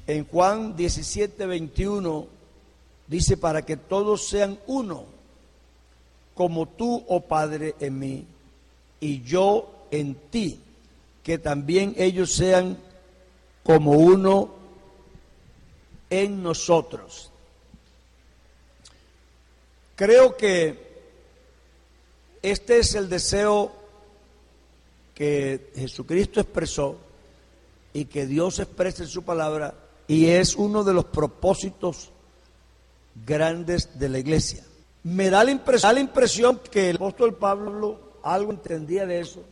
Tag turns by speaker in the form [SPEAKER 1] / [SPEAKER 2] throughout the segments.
[SPEAKER 1] En Juan 17:21 dice: para que todos sean uno, como tú, oh Padre, en mí, y yo en ti, que también ellos sean como uno en nosotros. Creo que este es el deseo que Jesucristo expresó y que Dios expresa en su palabra, y es uno de los propósitos grandes de la iglesia. Me da la impresión que el apóstol Pablo algo entendía de eso,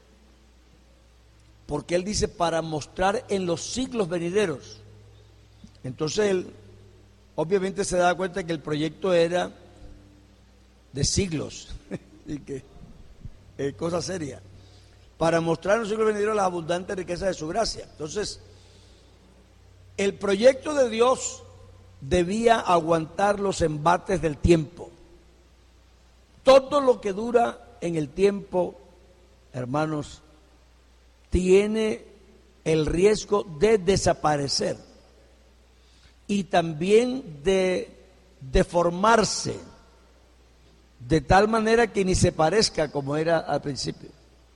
[SPEAKER 1] porque él dice: para mostrar en los siglos venideros. Entonces él obviamente se da cuenta que el proyecto era de siglos y que es cosa seria, para mostrar en los siglos venideros la abundante riqueza de su gracia. Entonces el proyecto de Dios debía aguantar los embates del tiempo. Todo lo que dura en el tiempo, hermanos, tiene el riesgo de desaparecer y también de deformarse de tal manera que ni se parezca como era al principio.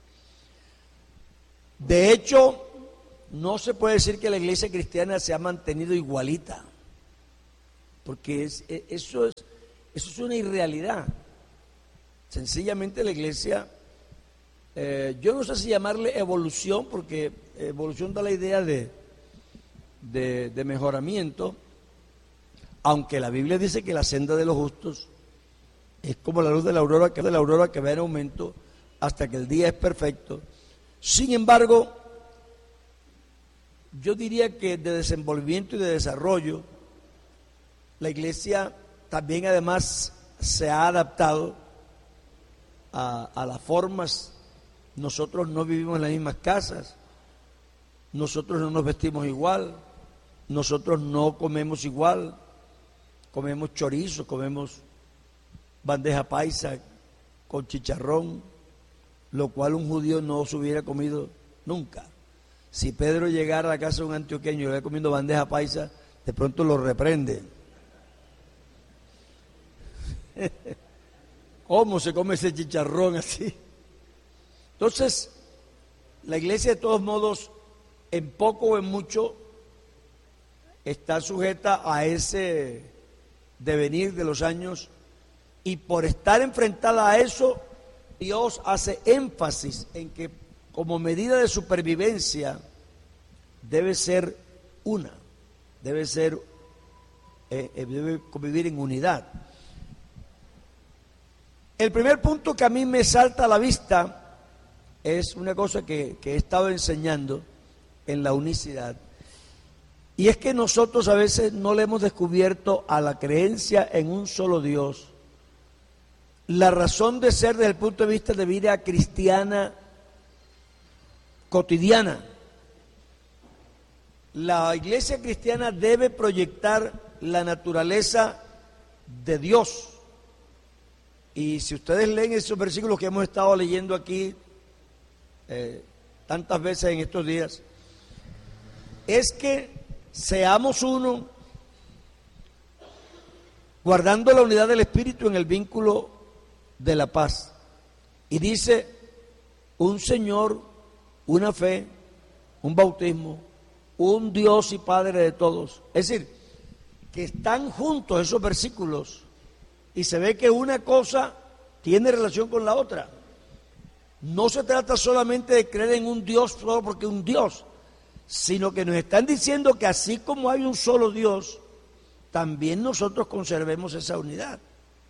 [SPEAKER 1] De hecho, no se puede decir que la iglesia cristiana se ha mantenido igualita, porque eso es una irrealidad. Sencillamente la iglesia, yo no sé si llamarle evolución, porque evolución da la idea de mejoramiento, aunque la Biblia dice que la senda de los justos es como la luz de la aurora que va en aumento hasta que el día es perfecto. Sin embargo, yo diría que de desenvolvimiento y de desarrollo, la iglesia también además se ha adaptado a las formas. Nosotros no vivimos en las mismas casas, nosotros no nos vestimos igual, nosotros no comemos igual, comemos chorizo, comemos bandeja paisa con chicharrón, lo cual un judío no se hubiera comido nunca. Si Pedro llegara a la casa de un antioqueño y le hubiera comiendo bandeja paisa, de pronto lo reprende. ¿Cómo se come ese chicharrón así? Entonces, la iglesia de todos modos, en poco o en mucho, está sujeta a ese devenir de los años, y por estar enfrentada a eso, Dios hace énfasis en que como medida de supervivencia debe ser una, debe convivir en unidad. El primer punto que a mí me salta a la vista es una cosa que he estado enseñando en la unicidad, y es que nosotros a veces no le hemos descubierto a la creencia en un solo Dios la razón de ser desde el punto de vista de vida cristiana cotidiana. La iglesia cristiana debe proyectar la naturaleza de Dios. Y si ustedes leen esos versículos que hemos estado leyendo aquí tantas veces en estos días, es que seamos uno, guardando la unidad del Espíritu en el vínculo de la paz. Y dice: un Señor, una fe, un bautismo, un Dios y Padre de todos. Es decir, que están juntos esos versículos y se ve que una cosa tiene relación con la otra. No se trata solamente de creer en un Dios solo porque es un Dios, sino que nos están diciendo que así como hay un solo Dios, también nosotros conservemos esa unidad.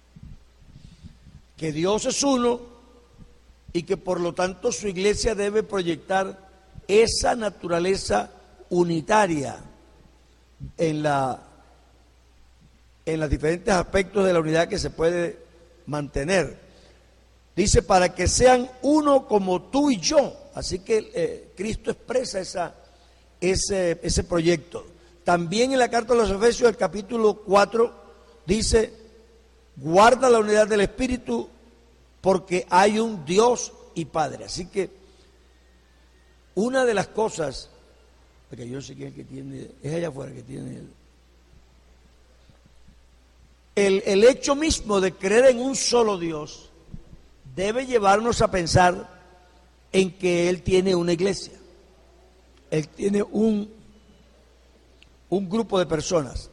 [SPEAKER 1] Que Dios es uno y que por lo tanto su iglesia debe proyectar esa naturaleza unitaria en los diferentes aspectos de la unidad que se puede mantener. Dice: para que sean uno como tú y yo. Así que Cristo expresa ese proyecto. También en la carta a los Efesios, el capítulo 4, dice: guarda la unidad del Espíritu, porque hay un Dios y Padre. Así que una de las cosas porque yo no sé quién es el que tiene, es allá afuera que tiene el hecho mismo de creer en un solo Dios debe llevarnos a pensar en que Él tiene una iglesia, Él tiene un grupo de personas.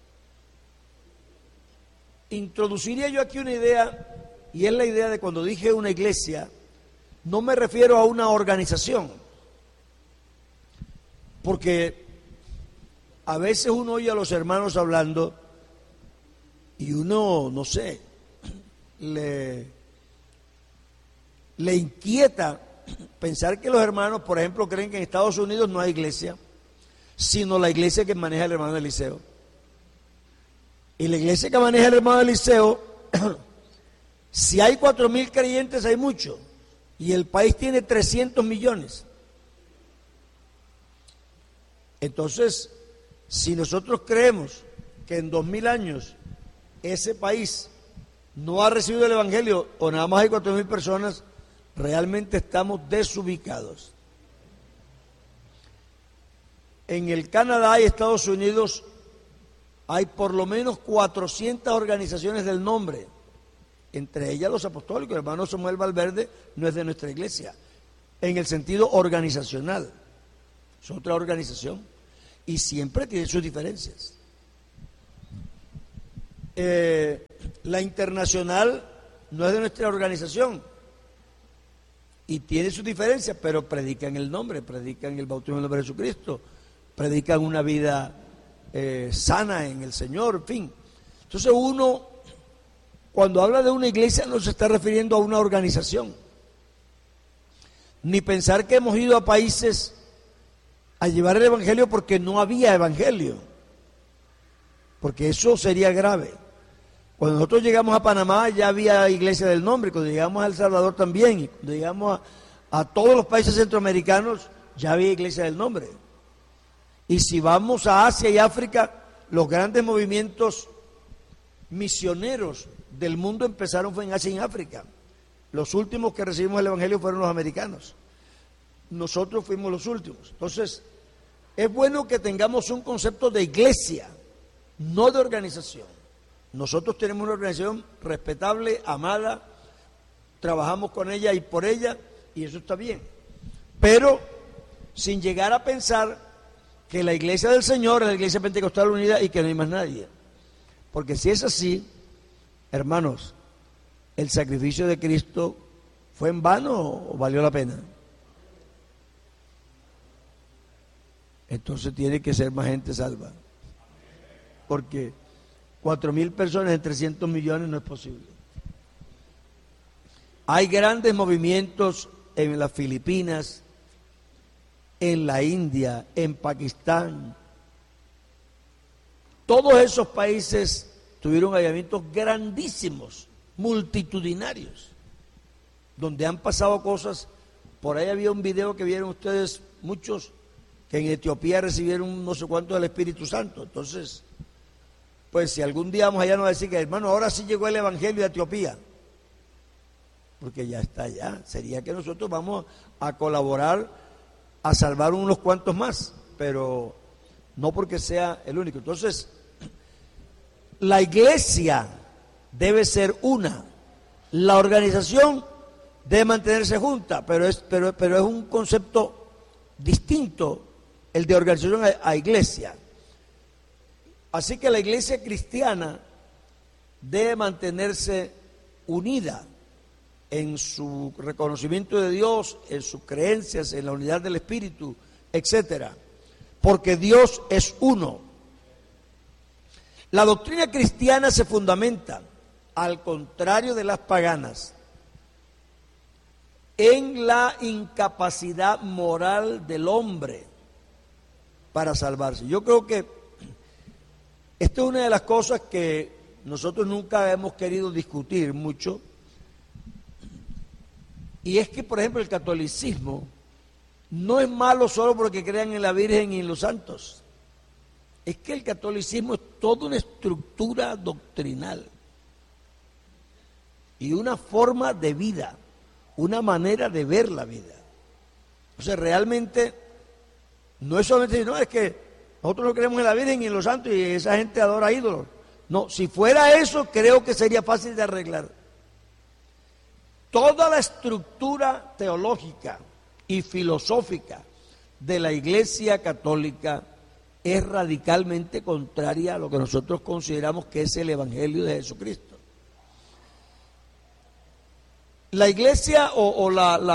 [SPEAKER 1] Introduciría yo aquí una idea, y es la idea de cuando dije una iglesia, no me refiero a una organización, porque a veces uno oye a los hermanos hablando y uno, no sé, le inquieta pensar que los hermanos, por ejemplo, creen que en Estados Unidos no hay iglesia, sino la iglesia que maneja el hermano Eliseo. Y la iglesia que maneja el hermano Eliseo, si hay 4.000 creyentes, hay mucho. Y el país tiene 300 millones. Entonces, si nosotros creemos que en 2000 años ese país no ha recibido el evangelio o nada más hay 4.000 personas, realmente estamos desubicados. En el Canadá y Estados Unidos hay por lo menos 400 organizaciones del nombre, entre ellas los apostólicos. El hermano Samuel Valverde no es de nuestra iglesia, en el sentido organizacional, es otra organización y siempre tiene sus diferencias. La internacional no es de nuestra organización y tiene sus diferencias, pero predican el nombre, predican el bautismo en el nombre de Jesucristo, predican una vida sana en el Señor, en fin. Entonces uno, cuando habla de una iglesia, no se está refiriendo a una organización, ni pensar que hemos ido a países a llevar el evangelio porque no había evangelio, porque eso sería grave. Cuando nosotros llegamos a Panamá ya había iglesia del nombre, cuando llegamos a El Salvador también, y cuando llegamos a todos los países centroamericanos ya había iglesia del nombre. Y si vamos a Asia y África, los grandes movimientos misioneros del mundo empezaron fue en Asia y en África. Los últimos que recibimos el evangelio fueron los americanos. Nosotros fuimos los últimos. Entonces, es bueno que tengamos un concepto de iglesia, no de organización. Nosotros tenemos una organización respetable, amada, trabajamos con ella y por ella, y eso está bien. Pero sin llegar a pensar que la iglesia del Señor es la iglesia pentecostal unida y que no hay más nadie. Porque si es así, hermanos, ¿el sacrificio de Cristo fue en vano o valió la pena? Entonces tiene que ser más gente salva. Porque 4.000 personas en 300 millones no es posible. Hay grandes movimientos en las Filipinas, en la India, en Pakistán. Todos esos países tuvieron avivamientos grandísimos, multitudinarios, donde han pasado cosas. Por ahí había un video que vieron ustedes muchos, que en Etiopía recibieron no sé cuánto del Espíritu Santo. Entonces, pues si algún día vamos allá nos va a decir que, hermano, ahora sí llegó el Evangelio de Etiopía, porque ya está allá. Sería que nosotros vamos a colaborar a salvar unos cuantos más, pero no porque sea el único. Entonces, la iglesia debe ser una, la organización debe mantenerse junta, pero es un concepto distinto el de organización a iglesia. Así que la iglesia cristiana debe mantenerse unida en su reconocimiento de Dios, en sus creencias, en la unidad del Espíritu, etcétera, porque Dios es uno. La doctrina cristiana se fundamenta, al contrario de las paganas, en la incapacidad moral del hombre para salvarse. Yo creo que esta es una de las cosas que nosotros nunca hemos querido discutir mucho, y es que, por ejemplo, el catolicismo no es malo solo porque crean en la Virgen y en los santos. Es que el catolicismo es toda una estructura doctrinal y una forma de vida, una manera de ver la vida. O sea, realmente No es solamente decir, no, es que nosotros no creemos en la Virgen y en los santos y esa gente adora ídolos. No, si fuera eso, creo que sería fácil de arreglar. Toda la estructura teológica y filosófica de la Iglesia Católica es radicalmente contraria a lo que nosotros consideramos que es el Evangelio de Jesucristo. La Iglesia o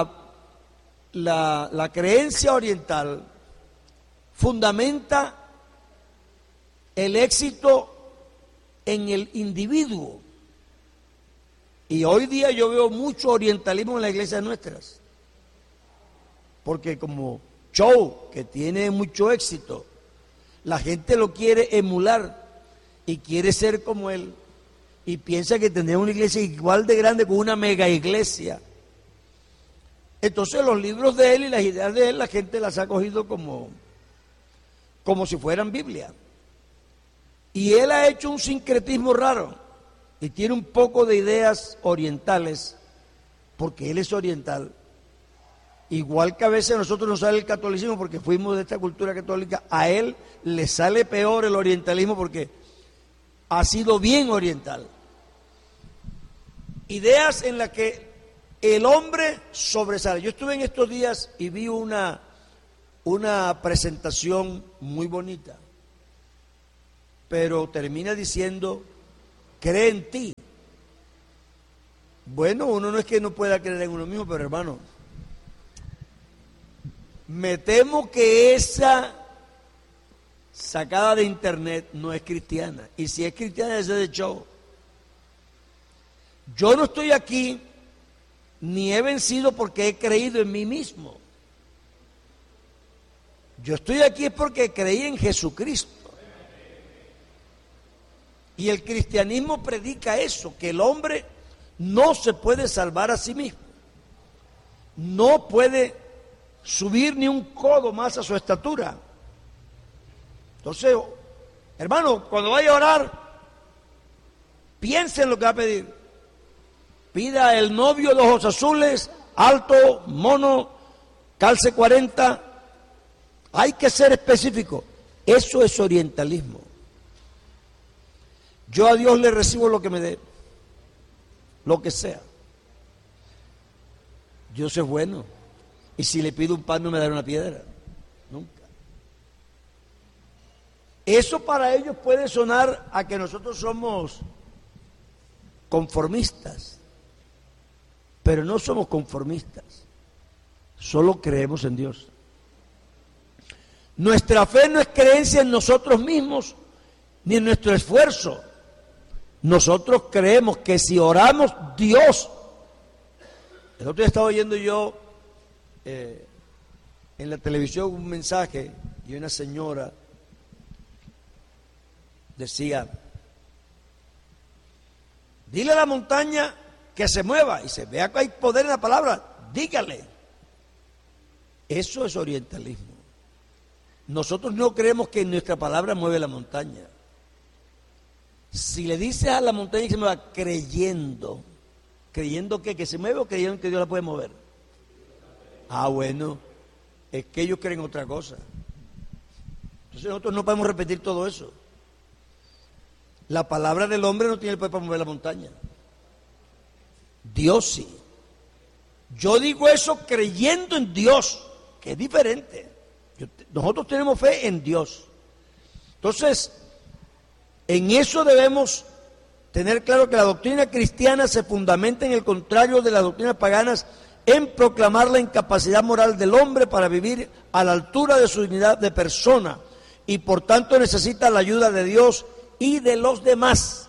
[SPEAKER 1] la creencia oriental fundamenta el éxito en el individuo. Y hoy día yo veo mucho orientalismo en las iglesias nuestras, porque como show que tiene mucho éxito, la gente lo quiere emular y quiere ser como él, y piensa que tendría una iglesia igual de grande con una mega iglesia. Entonces los libros de él y las ideas de él la gente las ha cogido como si fueran Biblia. Y él ha hecho un sincretismo raro y tiene un poco de ideas orientales, porque él es oriental. Igual que a veces a nosotros nos sale el catolicismo porque fuimos de esta cultura católica, a él le sale peor el orientalismo porque ha sido bien oriental. Ideas en las que el hombre sobresale. Yo estuve en estos días y vi una presentación muy bonita, pero termina diciendo, cree en ti. Bueno, uno no es que no pueda creer en uno mismo, pero hermano, me temo que esa sacada de internet no es cristiana, y si es cristiana es de show. Yo no estoy aquí ni he vencido porque he creído en mí mismo. Yo estoy aquí porque creí en Jesucristo. Y el cristianismo predica eso, que el hombre no se puede salvar a sí mismo. No puede subir ni un codo más a su estatura. Entonces, hermano, cuando vaya a orar, piense en lo que va a pedir. Pida el novio de ojos azules, alto, mono, calce 40. Hay que ser específico. Eso es orientalismo. Yo a Dios le recibo lo que me dé, lo que sea. Dios es bueno. Y si le pido un pan no me dará una piedra. Nunca. Eso para ellos puede sonar a que nosotros somos conformistas. Pero no somos conformistas. Solo creemos en Dios. Nuestra fe no es creencia en nosotros mismos, ni en nuestro esfuerzo. Nosotros creemos que si oramos, Dios. El otro día estaba oyendo yo en la televisión un mensaje y una señora decía, dile a la montaña que se mueva, y se vea que hay poder en la palabra, dígale. Eso es orientalismo. Nosotros no creemos que nuestra palabra mueve la montaña. Si le dices a la montaña que se mueva, creyendo que se mueve, o creyendo que Dios la puede mover. Ah, bueno, es que ellos creen otra cosa. Entonces nosotros no podemos repetir todo eso. La palabra del hombre no tiene el poder para mover la montaña. Dios sí. Yo digo eso creyendo en Dios, que es diferente. Nosotros tenemos fe en Dios. Entonces, en eso debemos tener claro que la doctrina cristiana se fundamenta en el contrario de las doctrinas paganas, en proclamar la incapacidad moral del hombre para vivir a la altura de su dignidad de persona, y por tanto necesita la ayuda de Dios y de los demás.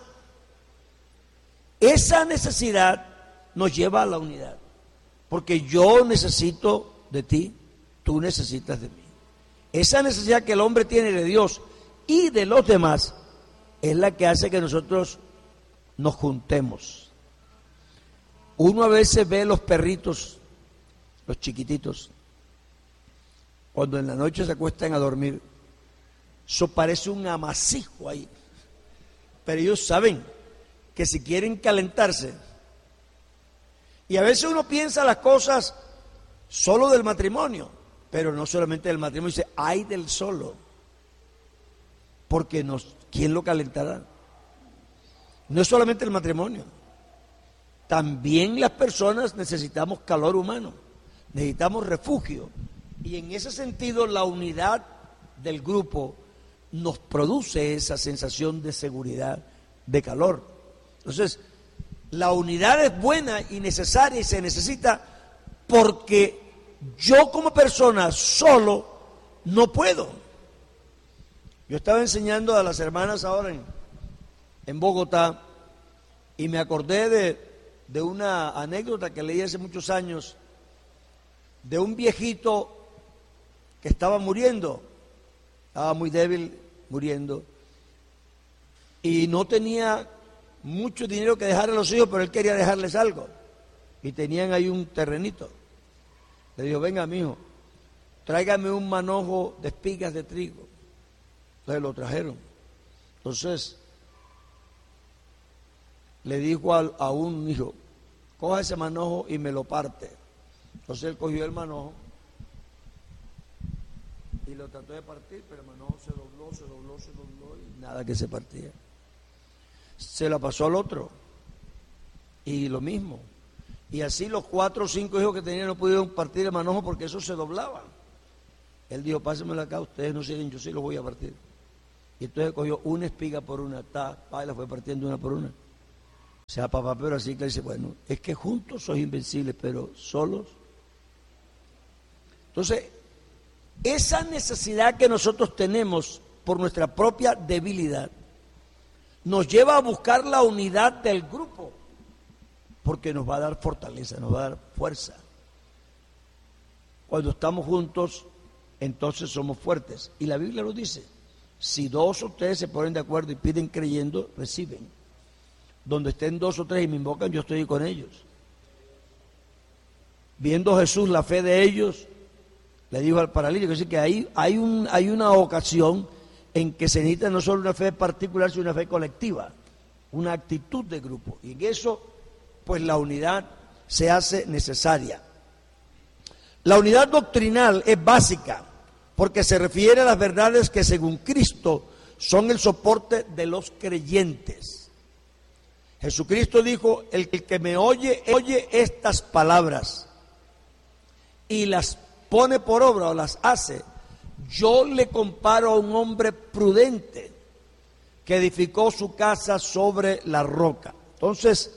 [SPEAKER 1] Esa necesidad nos lleva a la unidad, porque yo necesito de ti, tú necesitas de mí. Esa necesidad que el hombre tiene de Dios y de los demás es la que hace que nosotros nos juntemos. Uno a veces ve los perritos, los chiquititos, cuando en la noche se acuestan a dormir, eso parece un amasijo ahí, pero ellos saben que si quieren calentarse, y a veces uno piensa las cosas solo del matrimonio, Pero no solamente del matrimonio, dice, ay del solo, porque ¿quién lo calentará? No es solamente el matrimonio, también las personas necesitamos calor humano, necesitamos refugio, y en ese sentido la unidad del grupo nos produce esa sensación de seguridad, de calor. Entonces, la unidad es buena y necesaria y se necesita porque yo como persona solo no puedo. Yo estaba enseñando a las hermanas ahora en Bogotá y me acordé de una anécdota que leí hace muchos años de un viejito que estaba muriendo, estaba muy débil, muriendo, y no tenía mucho dinero que dejar a los hijos, pero él quería dejarles algo, y tenían ahí un terrenito. Le dijo, venga, mijo, tráigame un manojo de espigas de trigo. Entonces lo trajeron. Entonces le dijo a un hijo, coja ese manojo y me lo parte. Entonces él cogió el manojo y lo trató de partir, pero el manojo se dobló y nada que se partía. Se la pasó al otro y lo mismo. Y así los 4 o 5 hijos que tenían no pudieron partir el manojo porque eso se doblaba. Él dijo, pásenmelo acá, ustedes no siguen, yo sí los voy a partir. Y entonces cogió una espiga por una, y la fue partiendo una por una. O sea, papá, pero así que dice, bueno, es que juntos sois invencibles, pero solos. Entonces, esa necesidad que nosotros tenemos por nuestra propia debilidad nos lleva a buscar la unidad del grupo, porque nos va a dar fortaleza, nos va a dar fuerza. Cuando estamos juntos, entonces somos fuertes. Y la Biblia lo dice, si 2 o 3 se ponen de acuerdo y piden creyendo, reciben. Donde estén 2 o 3 y me invocan, yo estoy con ellos. Viendo Jesús la fe de ellos, le dijo al paralítico, así que hay una ocasión en que se necesita no solo una fe particular, sino una fe colectiva, una actitud de grupo. Y en eso, pues la unidad se hace necesaria. La unidad doctrinal es básica, porque se refiere a las verdades que según Cristo son el soporte de los creyentes. Jesucristo dijo, el que me oye estas palabras y las pone por obra o las hace, yo le comparo a un hombre prudente que edificó su casa sobre la roca. Entonces,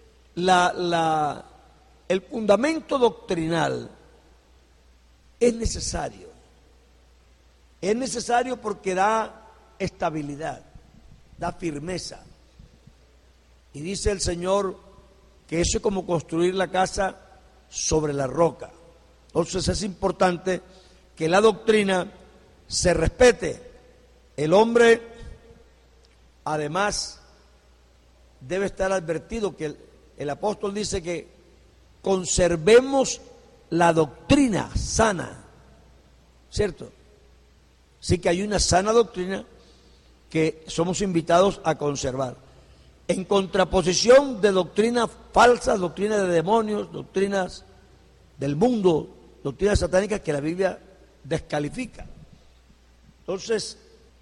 [SPEAKER 1] el fundamento doctrinal es necesario. Es necesario porque da estabilidad, da firmeza. Y dice el Señor que eso es como construir la casa sobre la roca. Entonces es importante que la doctrina se respete. El hombre, además, debe estar advertido que el apóstol dice que conservemos la doctrina sana, ¿cierto? Así que hay una sana doctrina que somos invitados a conservar. En contraposición de doctrinas falsas, doctrinas de demonios, doctrinas del mundo, doctrinas satánicas que la Biblia descalifica. Entonces,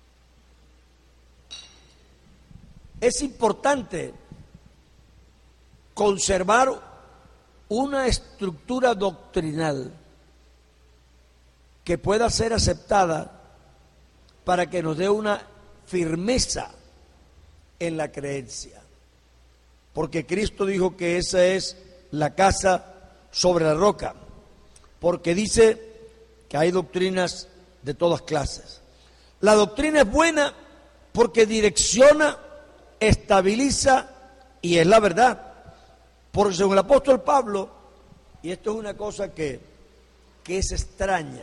[SPEAKER 1] es importante conservar una estructura doctrinal que pueda ser aceptada para que nos dé una firmeza en la creencia. Porque Cristo dijo que esa es la casa sobre la roca. Porque dice que hay doctrinas de todas clases. La doctrina es buena porque direcciona, estabiliza y es la verdad. Porque según el apóstol Pablo, y esto es una cosa que es extraña,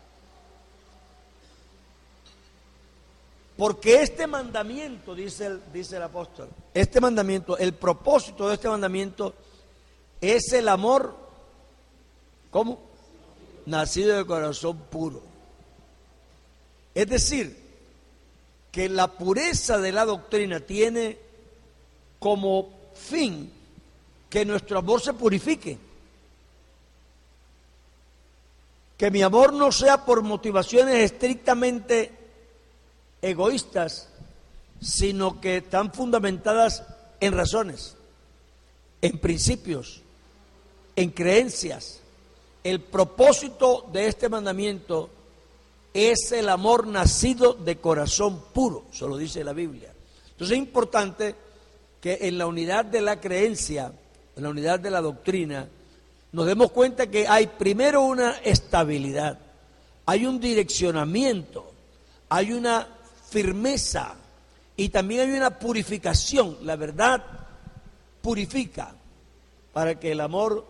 [SPEAKER 1] porque este mandamiento, dice el apóstol, este mandamiento, el propósito de este mandamiento es el amor, ¿cómo? Nacido de corazón puro. Es decir, que la pureza de la doctrina tiene como fin que nuestro amor se purifique. Que mi amor no sea por motivaciones estrictamente egoístas, sino que están fundamentadas en razones, en principios, en creencias. El propósito de este mandamiento es el amor nacido de corazón puro, eso lo dice la Biblia. Entonces es importante que en la unidad de la creencia, en la unidad de la doctrina, nos demos cuenta que hay primero una estabilidad, hay un direccionamiento, hay una firmeza y también hay una purificación. La verdad purifica para que el amor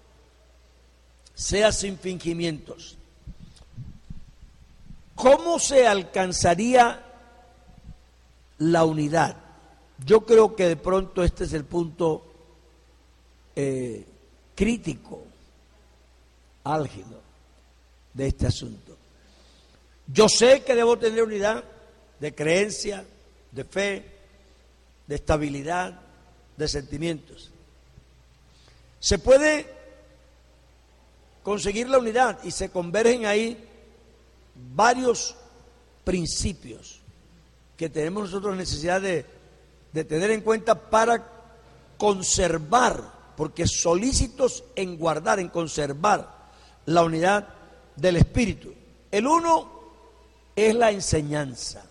[SPEAKER 1] sea sin fingimientos. ¿Cómo se alcanzaría la unidad? Yo creo que de pronto este es el punto crítico, álgido de este asunto. Yo sé que debo tener unidad de creencia, de fe, de estabilidad, de sentimientos. Se puede conseguir la unidad y se convergen ahí varios principios que tenemos nosotros necesidad de tener en cuenta para conservar, porque solícitos en guardar, en conservar la unidad del Espíritu. El uno es la enseñanza.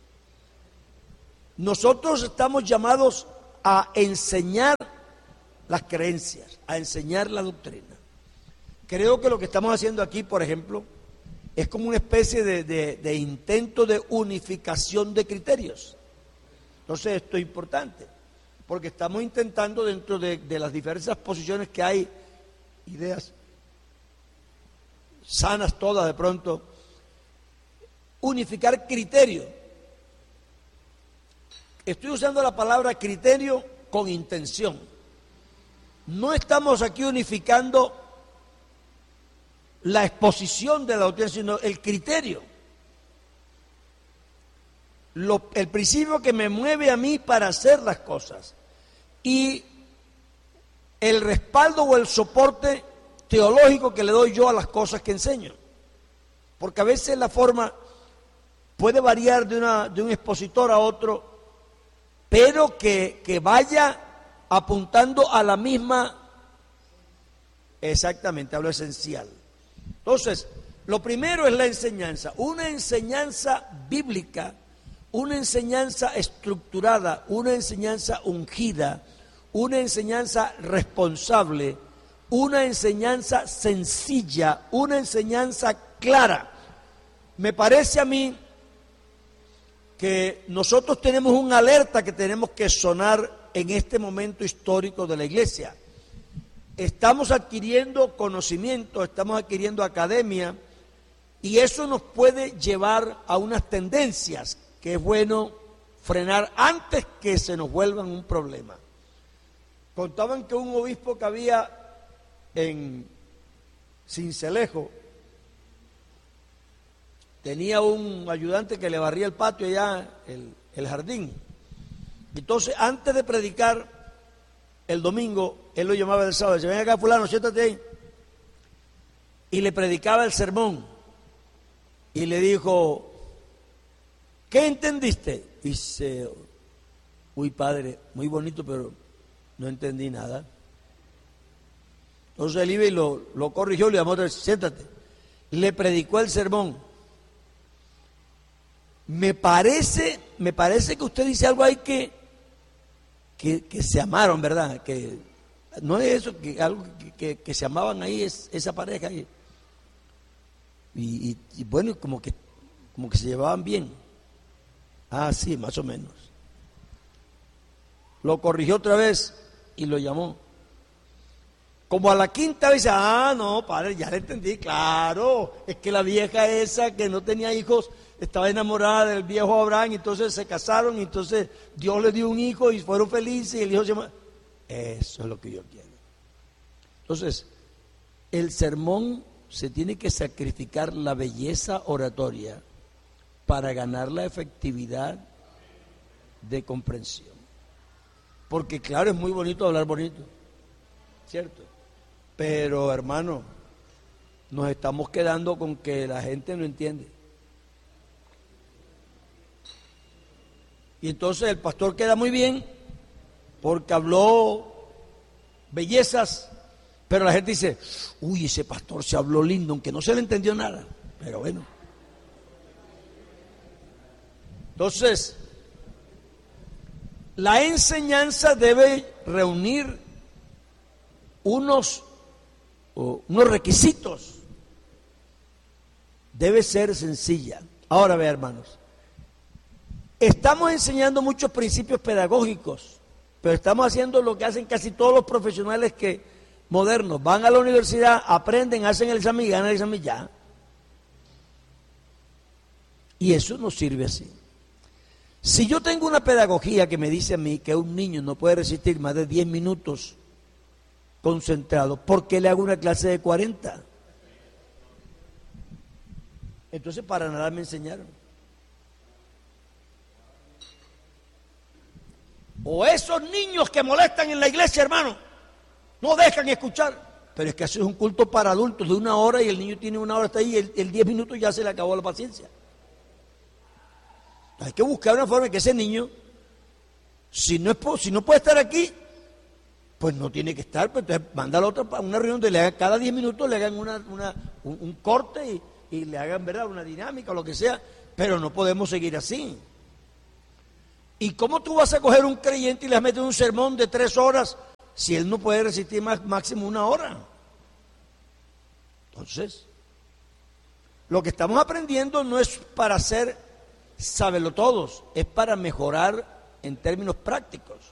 [SPEAKER 1] Nosotros estamos llamados a enseñar las creencias, a enseñar la doctrina. Creo que lo que estamos haciendo aquí, por ejemplo, es como una especie de intento de unificación de criterios. Entonces esto es importante, porque estamos intentando dentro de las diversas posiciones que hay, ideas sanas todas de pronto, unificar criterio. Estoy usando la palabra criterio con intención. No estamos aquí unificando la exposición de la doctrina, sino el criterio. El principio que me mueve a mí para hacer las cosas y el respaldo o el soporte teológico que le doy yo a las cosas que enseño. Porque a veces la forma puede variar de un expositor a otro, pero que vaya apuntando a la misma, exactamente, a lo esencial. Entonces, lo primero es la enseñanza, una enseñanza bíblica, una enseñanza estructurada, una enseñanza ungida, una enseñanza responsable, una enseñanza sencilla, una enseñanza clara. Me parece a mí que nosotros tenemos una alerta que tenemos que sonar en este momento histórico de la iglesia. Estamos adquiriendo conocimiento, estamos adquiriendo academia, y eso nos puede llevar a unas tendencias que es bueno frenar antes que se nos vuelvan un problema. Contaban que un obispo que había en Sincelejo tenía un ayudante que le barría el patio allá, el jardín. Entonces, antes de predicar el domingo, él lo llamaba el sábado, dice: ven acá fulano, siéntate ahí. Y le predicaba el sermón. Y le dijo: ¿qué entendiste? Y dice: uy, padre, muy bonito, pero no entendí nada. Entonces él iba y lo corrigió, le llamó: siéntate. Le predicó el sermón. Me parece que usted dice algo ahí que se amaron, ¿verdad? Que no es eso, que algo que se amaban ahí, esa pareja ahí. Y bueno, como que se llevaban bien. Ah, sí, más o menos. Lo corrigió otra vez y lo llamó. Como a la quinta vez: ah, no, padre, ya le entendí, claro, es que la vieja esa que no tenía hijos estaba enamorada del viejo Abraham, y entonces se casaron, y entonces Dios le dio un hijo y fueron felices, y el hijo se llama... Eso es lo que yo quiero. Entonces, el sermón se tiene que sacrificar la belleza oratoria para ganar la efectividad de comprensión. Porque claro, es muy bonito hablar bonito, ¿cierto? Pero hermano, nos estamos quedando con que la gente no entiende. Y entonces el pastor queda muy bien porque habló bellezas, pero la gente dice, uy, ese pastor se habló lindo, aunque no se le entendió nada, pero bueno. Entonces, la enseñanza debe reunir unos requisitos. Debe ser sencilla. Ahora ve, hermanos, estamos enseñando muchos principios pedagógicos, pero estamos haciendo lo que hacen casi todos los profesionales modernos. Van a la universidad, aprenden, hacen el examen y ganan el examen ya. Y eso no sirve así. Si yo tengo una pedagogía que me dice a mí que un niño no puede resistir más de 10 minutos concentrado, ¿por qué le hago una clase de 40? Entonces para nada me enseñaron. O esos niños que molestan en la iglesia, hermano, no dejan escuchar. Pero es que eso es un culto para adultos de 1 hora y el niño tiene 1 hora hasta ahí y el 10 minutos ya se le acabó la paciencia. Hay que buscar una forma de que ese niño, si no puede estar aquí, pues no tiene que estar, pues entonces mándalo a una reunión donde le hagan, cada 10 minutos le hagan un corte y le hagan, ¿verdad?, una dinámica o lo que sea, pero no podemos seguir así. ¿Y cómo tú vas a coger un creyente y le metes un sermón de 3 horas si él no puede resistir máximo 1 hora? Entonces, lo que estamos aprendiendo no es para ser sabelotodos, es para mejorar en términos prácticos.